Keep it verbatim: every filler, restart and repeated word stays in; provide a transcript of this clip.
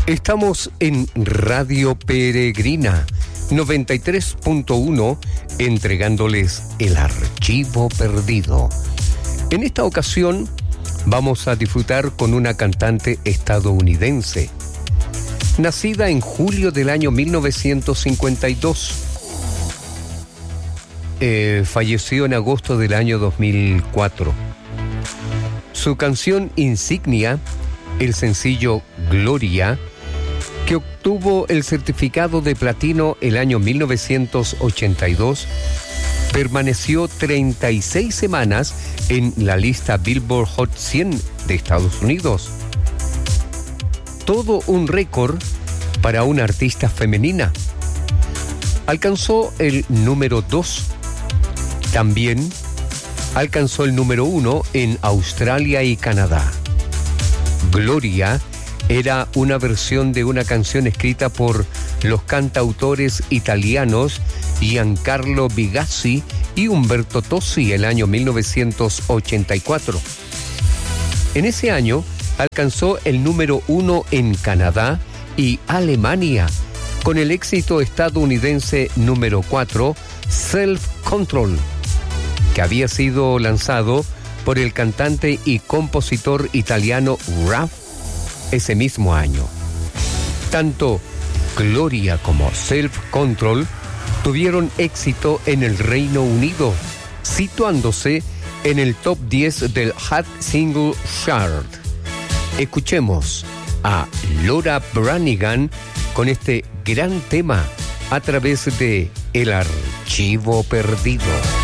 Estamos en Radio Peregrina noventa y tres punto uno, entregándoles el archivo perdido. En esta ocasión vamos a disfrutar con una cantante estadounidense, nacida en julio del año mil novecientos cincuenta y dos. Eh, falleció en agosto del año dos mil cuatro. Su canción insignia, el sencillo Gloria, que obtuvo el certificado de platino el año mil novecientos ochenta y dos, permaneció treinta y seis semanas en la lista Billboard Hot cien de Estados Unidos. Todo un récord para una artista femenina. Alcanzó el número dos. También alcanzó el número uno en Australia y Canadá. Gloria era una versión de una canción escrita por los cantautores italianos Giancarlo Bigazzi y Umberto Tozzi el año mil novecientos ochenta y cuatro. En ese año alcanzó el número uno en Canadá y Alemania con el éxito estadounidense número cuatro, Self Control, que había sido lanzado por el cantante y compositor italiano Raf ese mismo año. Tanto Gloria como Self Control tuvieron éxito en el Reino Unido, situándose en el top diez del Hot Single Chart. Escuchemos a Laura Branigan con este gran tema a través de El Archivo Perdido.